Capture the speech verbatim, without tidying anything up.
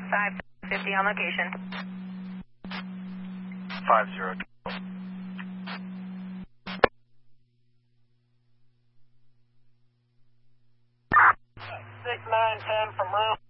five fifty on location. five zero. six nine ten from Real.